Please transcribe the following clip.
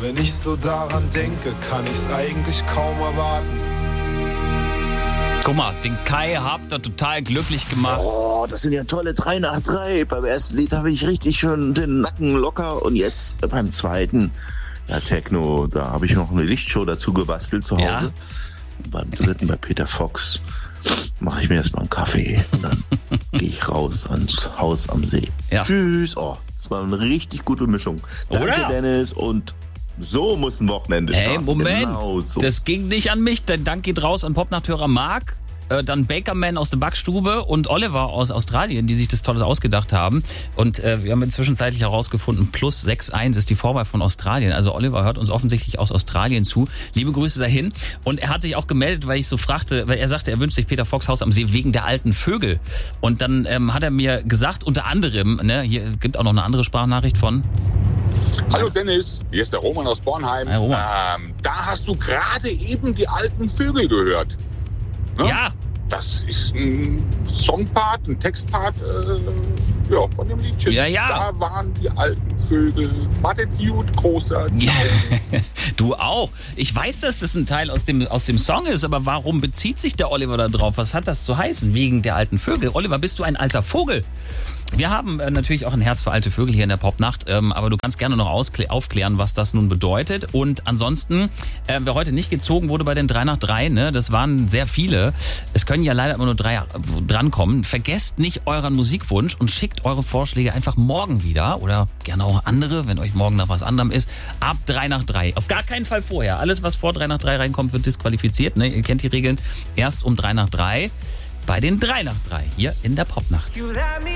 Wenn ich so daran denke, kann ich's eigentlich kaum erwarten. Guck mal, den Kai habt ihr total glücklich gemacht. Oh, das sind ja tolle 3 nach 3. Beim ersten Lied habe ich richtig schon den Nacken locker und jetzt beim zweiten, ja, Techno, da habe ich noch eine Lichtshow dazu gebastelt zu Hause. Ja. Beim dritten, bei Peter Fox, mache ich mir erstmal einen Kaffee und dann gehe ich raus ans Haus am See. Ja. Tschüss. Oh, das war eine richtig gute Mischung. Danke, Oder? Dennis, und so muss ein Wochenende starten. Hey, Moment, Genau so. das ging nicht an mich. Der Dank geht raus an Popnachthörer Marc, dann Bakerman aus der Backstube und Oliver aus Australien, die sich das Tolles ausgedacht haben. Und wir haben inzwischen zeitlich herausgefunden, plus 6-1 ist die Vorwahl von Australien. Also Oliver hört uns offensichtlich aus Australien zu. Liebe Grüße dahin. Und er hat sich auch gemeldet, weil ich so fragte, weil er sagte, er wünscht sich Peter Fox Haus am See wegen der alten Vögel. Und dann hat er mir gesagt, unter anderem, ne, hier gibt auch noch eine andere Sprachnachricht von... Hallo Dennis, hier ist der Roman aus Bornheim. Hi, Roman. Da hast du gerade eben die alten Vögel gehört. Ne? Ja, Das ist ein Songpart, ein Textpart von dem Liedchen. Ja, ja. Da waren die alten Vögel. Martin Hute, großer. du auch. Ich weiß, dass das ein Teil aus dem Song ist, aber warum bezieht sich der Oliver da drauf? Was hat das zu heißen? Wegen der alten Vögel. Oliver, bist du ein alter Vogel? Wir haben natürlich auch ein Herz für alte Vögel hier in der Popnacht, aber du kannst gerne noch aufklären, was das nun bedeutet. Und ansonsten, wer heute nicht gezogen wurde bei den 3 nach 3, ne, das waren sehr viele. Es können ja leider immer nur 3 drankommen. Vergesst nicht euren Musikwunsch und schickt eure Vorschläge einfach morgen wieder oder gerne auch andere, wenn euch morgen nach was anderem ist, ab 3 nach 3. Auf gar keinen Fall vorher. Alles, was vor 3 nach 3 reinkommt, wird disqualifiziert. Ne? Ihr kennt die Regeln. Erst um 3 nach 3 bei den 3 nach 3 hier in der Popnacht.